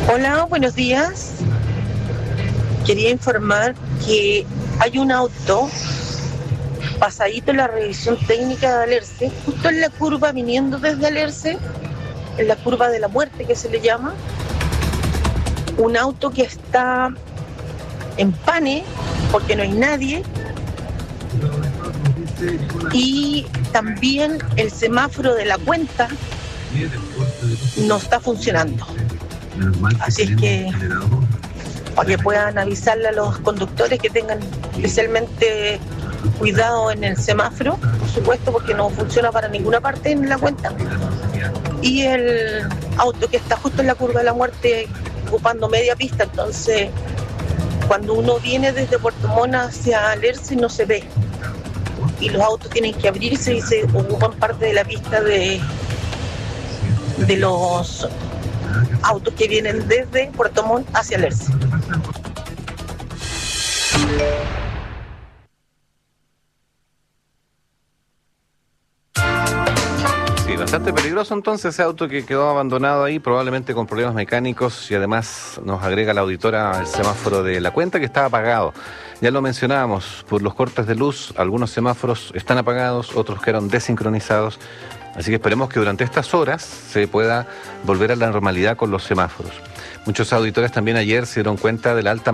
Hola, buenos días. Quería informar que hay un auto pasadito en la revisión técnica de Alerce, justo en la curva viniendo desde Alerce, en la curva de la muerte que se le llama, un auto que está en pane porque no hay nadie, y también el semáforo de la cuenta no está funcionando. Así es que para que puedan avisarle a los conductores que tengan especialmente cuidado en el semáforo, por supuesto, porque no funciona para ninguna parte en la cuenta. Y el auto que está justo en la curva de la muerte ocupando media pista, entonces cuando uno viene desde Puerto Montt hacia Alerce no se ve. Y los autos tienen que abrirse y se ocupan parte de la pista de los autos que vienen desde Puerto Montt hacia Alerce. Sí, bastante peligroso entonces ese auto que quedó abandonado ahí, probablemente con problemas mecánicos, y además nos agrega la auditora el semáforo de la cuenta que está apagado. Ya lo mencionábamos, por los cortes de luz, algunos semáforos están apagados, otros quedaron desincronizados, así que esperemos que durante estas horas se pueda volver a la normalidad con los semáforos. Muchos auditores también ayer se dieron cuenta de la alta